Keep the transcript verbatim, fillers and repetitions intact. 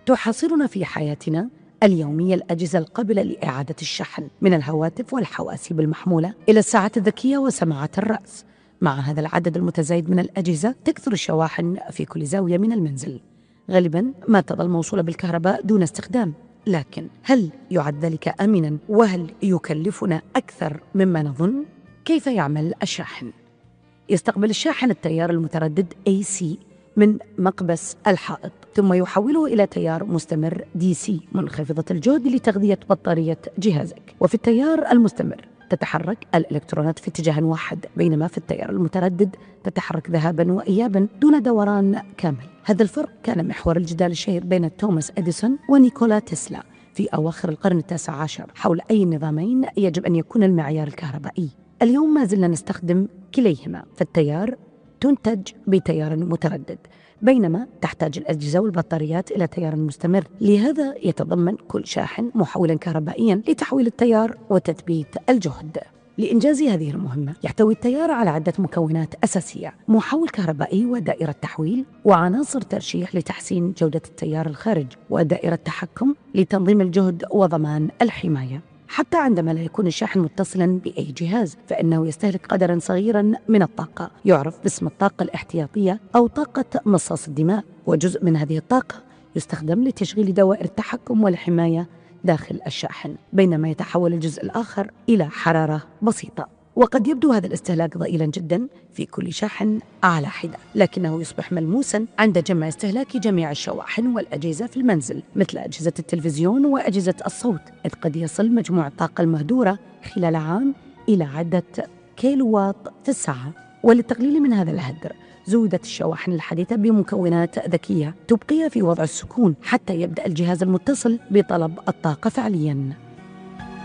تحاصرنا في حياتنا اليومية الأجهزة القابلة لإعادة الشحن، من الهواتف والحواسيب المحمولة إلى الساعات الذكية وسماعات الرأس. مع هذا العدد المتزايد من الأجهزة تكثر الشواحن في كل زاوية من المنزل، غالباً ما تظل موصولة بالكهرباء دون استخدام. لكن هل يعد ذلك آمناً؟ وهل يكلفنا أكثر مما نظن؟ كيف يعمل الشاحن؟ يستقبل الشاحن التيار المتردد إيه سي من مقبس الحائط، ثم يحوله إلى تيار مستمر دي سي منخفضة الجهد لتغذية بطارية جهازك. وفي التيار المستمر تتحرك الإلكترونات في اتجاه واحد، بينما في التيار المتردد تتحرك ذهابا وإيابا دون دوران كامل. هذا الفرق كان محور الجدال الشهير بين توماس إديسون ونيكولا تسلا في أواخر القرن التاسع عشر حول أي النظامين يجب أن يكون المعيار الكهربائي. اليوم ما زلنا نستخدم كليهما، فالتيار تنتج بتيار متردد، بينما تحتاج الأجهزة والبطاريات إلى تيار مستمر. لهذا يتضمن كل شاحن محولا كهربائيا لتحويل التيار وتثبيت الجهد. لإنجاز هذه المهمة يحتوي التيار على عدة مكونات أساسية: محول كهربائي ودائرة تحويل وعناصر ترشيح لتحسين جودة التيار الخارج، ودائرة تحكم لتنظيم الجهد وضمان الحماية. حتى عندما لا يكون الشاحن متصلاً بأي جهاز فإنه يستهلك قدراً صغيراً من الطاقة يعرف باسم الطاقة الاحتياطية أو طاقة مصاص الدماء، وجزء من هذه الطاقة يستخدم لتشغيل دوائر التحكم والحماية داخل الشاحن، بينما يتحول الجزء الآخر إلى حرارة بسيطة. وقد يبدو هذا الاستهلاك ضئيلاً جداً في كل شاحن على حدة، لكنه يصبح ملموساً عند جمع استهلاك جميع الشواحن والأجهزة في المنزل، مثل أجهزة التلفزيون وأجهزة الصوت، إذ قد يصل مجموع الطاقة المهدورة خلال عام إلى عدة كيلووات في الساعة. وللتقليل من هذا الهدر زودت الشواحن الحديثة بمكونات ذكية تبقيها في وضع السكون حتى يبدأ الجهاز المتصل بطلب الطاقة فعلياً.